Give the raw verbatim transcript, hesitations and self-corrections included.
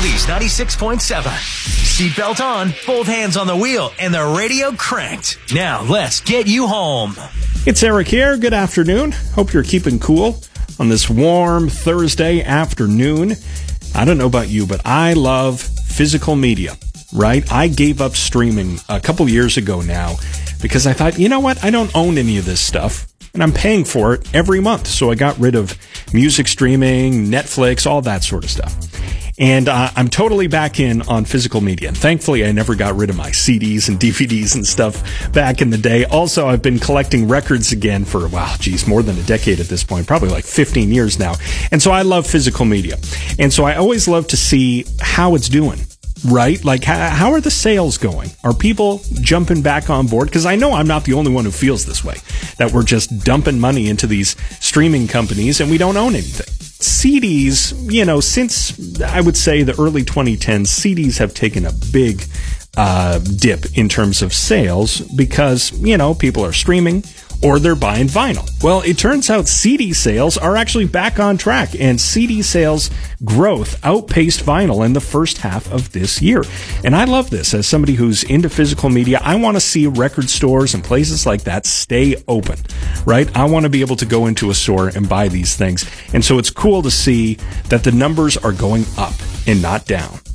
Oldies ninety-six point seven. Seatbelt on, both hands on the wheel, and the radio cranked. Now let's get you home. It's Eric here. Good afternoon. Hope you're keeping cool on this warm Thursday afternoon. I don't know about you, but I love physical media, right? I gave up streaming a couple years ago now because I thought, you know what? I don't own any of this stuff, and I'm paying for it every month. So I got rid of music streaming, Netflix, all that sort of stuff. And uh, I'm totally back in on physical media. And thankfully, I never got rid of my C Ds and D V Ds and stuff back in the day. Also, I've been collecting records again for, wow, geez, more than a decade at this point, probably like fifteen years now. And so I love physical media. And so I always love to see how it's doing, right? Like, how, how are the sales going? Are people jumping back on board? Because I know I'm not the only one who feels this way, that we're just dumping money into these streaming companies and we don't own anything. C Ds, you know, since I would say the early twenty tens, C Ds have taken a big uh, dip in terms of sales because, you know, people are streaming or they're buying vinyl. Well, it turns out C D sales are actually back on track, and C D sales growth outpaced vinyl in the first half of this year. And I love this. As somebody who's into physical media, I want to see record stores and places like that stay open, right? I want to be able to go into a store and buy these things. And so it's cool to see that the numbers are going up and not down.